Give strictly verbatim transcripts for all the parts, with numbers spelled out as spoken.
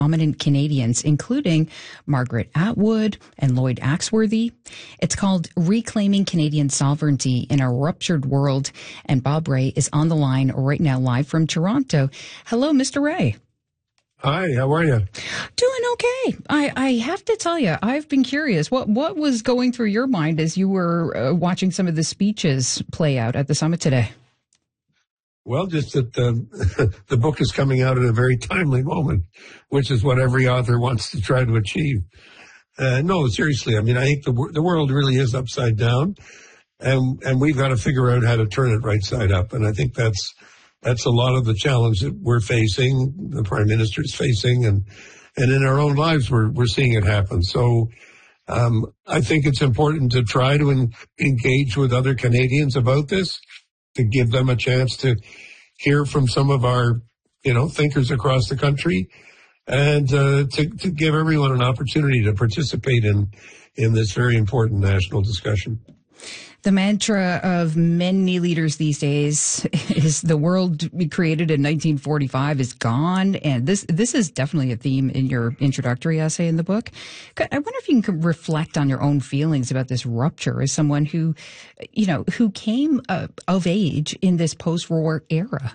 prominent Canadians, including Margaret Atwood and Lloyd Axworthy. It's called Reclaiming Canadian Sovereignty in a Ruptured World. And Bob Rae is on the line right now, live from Toronto. Hello, Mister Rae. Hi, how are you? Doing okay. I, I have to tell you, I've been curious. What what was going through your mind as you were uh, watching some of the speeches play out at the summit today? Well, just that the, the book is coming out at a very timely moment, which is what every author wants to try to achieve. Uh, no, seriously, I mean, I think the the world really is upside down, and and we've got to figure out how to turn it right side up. And I think that's that's a lot of the challenge that we're facing, the Prime Minister is facing, and and in our own lives we're we're seeing it happen. So um, I think it's important to try to en- engage with other Canadians about this, to give them a chance to hear from some of our, you know, thinkers across the country, and uh, to, to give everyone an opportunity to participate in, in this very important national discussion. The mantra of many leaders these days is the world we created in nineteen forty-five is gone. And this this is definitely a theme in your introductory essay in the book. I wonder if you can reflect on your own feelings about this rupture as someone who, you know, who came uh, of age in this post-war era.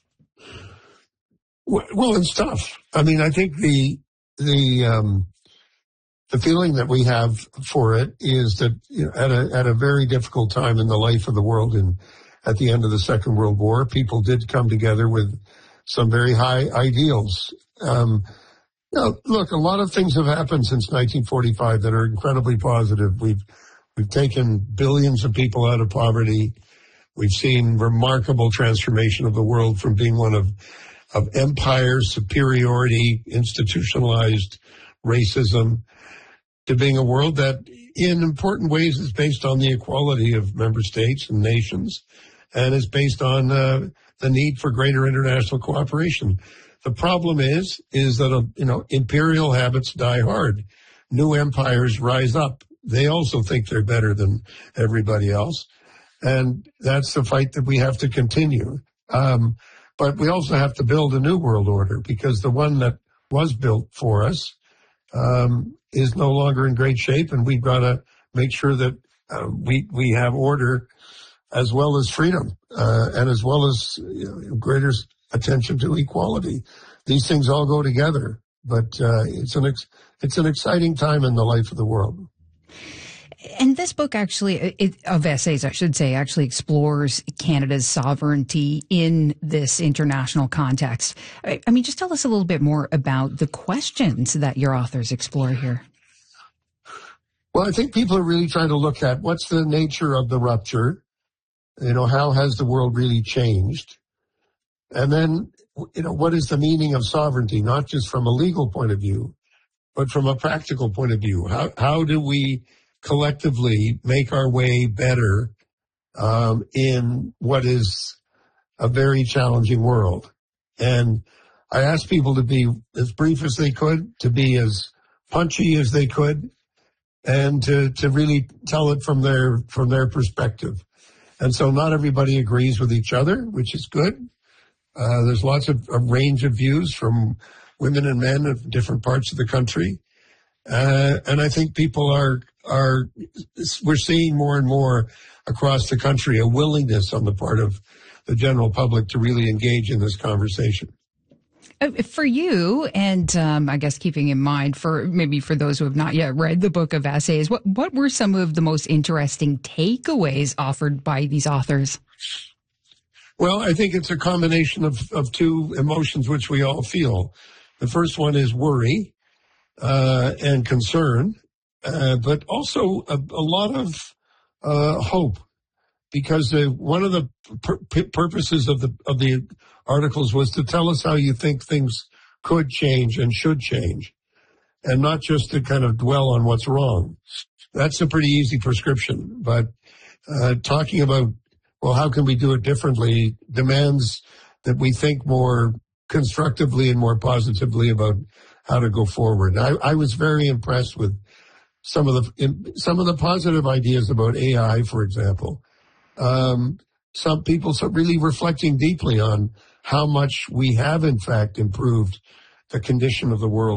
Well, it's tough. I mean, I think the the um, the feeling that we have for it is that, you know, at a at a very difficult time in the life of the world, and at the end of the Second World War, people did come together with some very high ideals. Um, now, look, a lot of things have happened since nineteen forty-five that are incredibly positive. We've we've taken billions of people out of poverty. We've seen remarkable transformation of the world from being one of of empire, superiority, institutionalized racism, to being a world that in important ways is based on the equality of member states and nations, and is based on uh, the need for greater international cooperation. The problem is, is that, uh, you know, imperial habits die hard. New empires rise up. They also think they're better than everybody else. And that's the fight that we have to continue. Um, but we also have to build a new world order, because the one that was built for us um, is no longer in great shape, and we've got to make sure that uh, we we have order as well as freedom, uh, and as well as, you know, greater attention to equality. These things all go together, but uh, it's an ex- it's an exciting time in the life of the world. And this book actually, it, of essays, I should say, actually explores Canada's sovereignty in this international context. I, I mean, just tell us a little bit more about the questions that your authors explore here. Well, I think people are really trying to look at what's the nature of the rupture. You know, how has the world really changed? And then, you know, what is the meaning of sovereignty, not just from a legal point of view, but from a practical point of view? How how do we collectively make our way better um, in what is a very challenging world? And I asked people to be as brief as they could, to be as punchy as they could, and to, to really tell it from their from their perspective. And so not everybody agrees with each other, which is good. Uh, there's lots of a range of views from women and men of different parts of the country. Uh, and I think people are, are, we're seeing more and more across the country a willingness on the part of the general public to really engage in this conversation. For you, and um, I guess keeping in mind for maybe for those who have not yet read the book of essays, what, what were some of the most interesting takeaways offered by these authors? Well, I think it's a combination of, of two emotions which we all feel. The first one is worry uh, and concern, uh, but also a, a lot of uh, hope, because uh, one of the pur- purposes of the of the articles was to tell us how you think things could change and should change, and not just to kind of dwell on what's wrong. That's a pretty easy prescription, but uh, talking about, well, how can we do it differently, demands that we think more constructively and more positively about how to go forward. I, I was very impressed with some of the some of the positive ideas about A I, for example. Um, some people are really reflecting deeply on how much we have, in fact, improved the condition of the world.